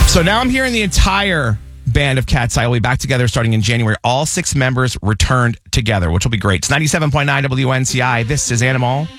So now I'm hearing the entire band of Cat's Eye will be back together starting in January. All 6 members returned together, which will be great. It's 97.9 WNCI. This is Animal.